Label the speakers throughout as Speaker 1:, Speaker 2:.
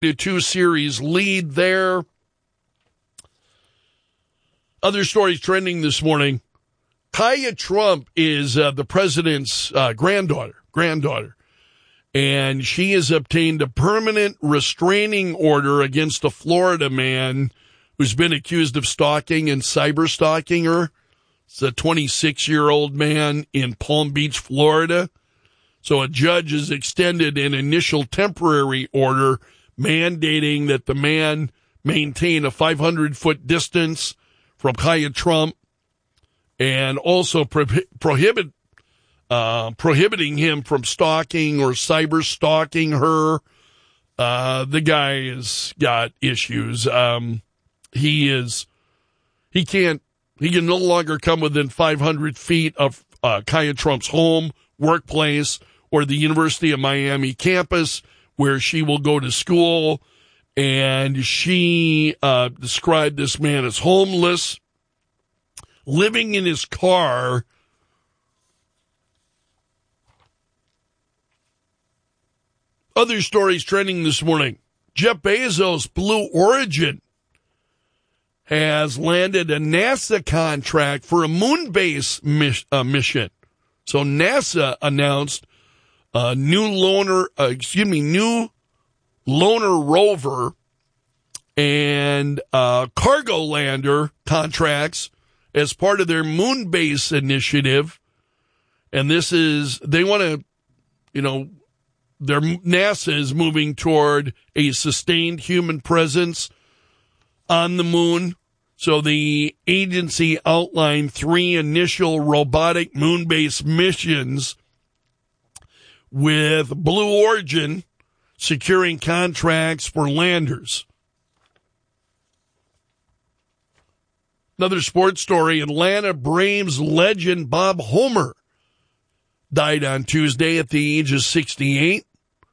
Speaker 1: 2 series lead there. Other stories trending this morning. Kaya Trump is the president's granddaughter, and she has obtained a permanent restraining order against a Florida man who's been accused of stalking and cyber-stalking her. It's a 26-year-old man in Palm Beach, Florida. So a judge has extended an initial temporary order mandating that the man maintain a 500-foot distance from Kaya Trump and also prohibiting him from stalking or cyber-stalking her. The guy has got issues. He can no longer come within 500 feet of Kaya Trump's home, workplace, or the University of Miami campus where she will go to school. And she described this man as homeless, living in his car. Other stories trending this morning. Jeff Bezos' Blue Origin has landed a NASA contract for a moon base mission. So NASA announced a new lunar rover and cargo lander contracts as part of their moon base initiative. And this is, they want to, NASA is moving toward a sustained human presence on the moon. So the agency outlined 3 initial robotic moon base missions, with Blue Origin securing contracts for landers. Another sports story, Atlanta Braves legend Bob Homer died on Tuesday at the age of 68.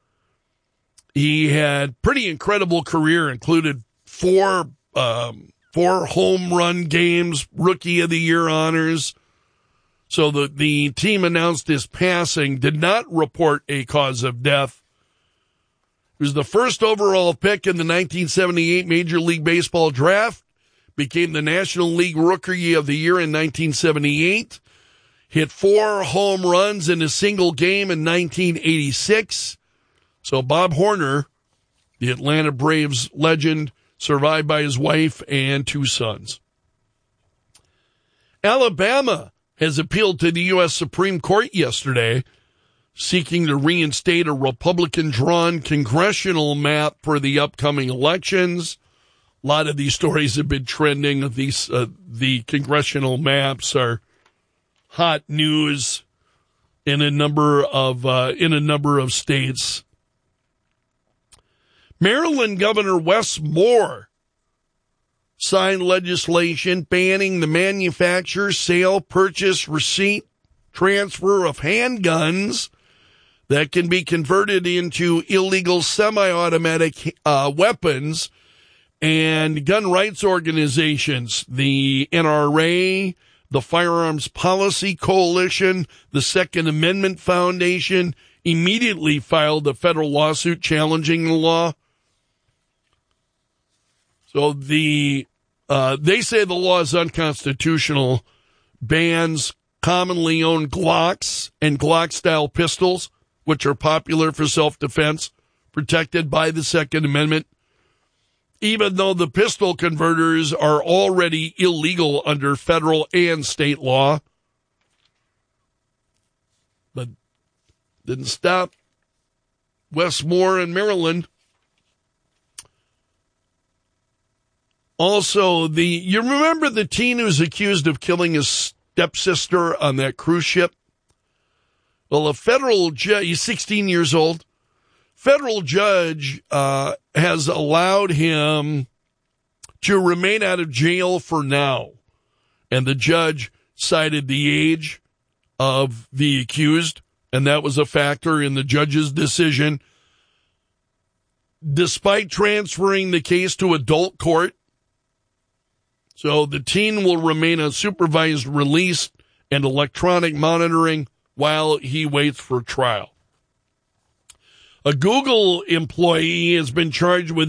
Speaker 1: He had pretty incredible career, included 4 home run games, Rookie of the Year honors. So the team announced his passing, did not report a cause of death. He was the first overall pick in the 1978 Major League Baseball draft, became the National League Rookie of the Year in 1978, hit 4 home runs in a single game in 1986. So Bob Horner, the Atlanta Braves legend, survived by his wife and 2 sons. Alabama has appealed to the U.S. Supreme Court yesterday, seeking to reinstate a Republican-drawn congressional map for the upcoming elections. A lot of these stories have been trending. The congressional maps are hot news in a number of states. Maryland Governor Wes Moore signed legislation banning the manufacture, sale, purchase, receipt, transfer of handguns that can be converted into illegal semi-automatic weapons. And gun rights organizations, the NRA, the Firearms Policy Coalition, the Second Amendment Foundation, immediately filed a federal lawsuit challenging the law. So they say the law is unconstitutional, bans commonly owned Glocks and Glock-style pistols, which are popular for self-defense, protected by the Second Amendment, even though the pistol converters are already illegal under federal and state law. But didn't stop Wes Moore in Maryland. Also, you remember the teen who was accused of killing his stepsister on that cruise ship? Well, a federal judge, he's 16 years old, federal judge has allowed him to remain out of jail for now. And the judge cited the age of the accused, and that was a factor in the judge's decision. Despite transferring the case to adult court, so the teen will remain on supervised release and electronic monitoring while he waits for trial. A Google employee has been charged with